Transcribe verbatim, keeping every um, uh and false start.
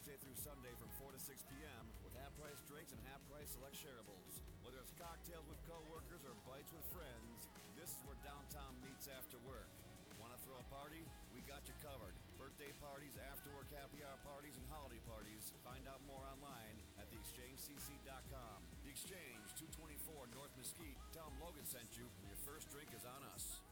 Tuesday through Sunday from four to six p.m. with half-price drinks and half-price select shareables. Whether it's cocktails with coworkers or bites with friends, this is where downtown meets after work. Want to throw a party? We got you covered. Birthday parties, after-work happy hour parties, and holiday parties. Find out more online at the exchange c c dot com. The Exchange, two twenty-four North Mesquite. Tell them Logan sent you, and your first drink is on us.